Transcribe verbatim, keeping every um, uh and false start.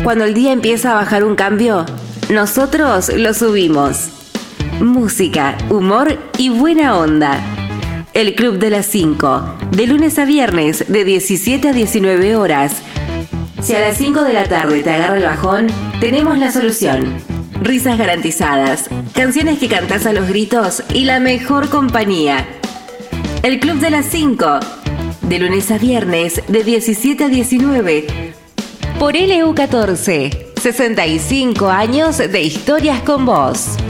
Cuando el día empieza a bajar un cambio, nosotros lo subimos. Música, humor y buena onda. El Club de las cinco, de lunes a viernes, de diecisiete a diecinueve horas. Si a las cinco de la tarde te agarra el bajón, tenemos la solución. Risas garantizadas, canciones que cantás a los gritos y la mejor compañía. El Club de las cinco, de lunes a viernes, de diecisiete a diecinueve. Por L U catorce, sesenta y cinco años de historias con vos.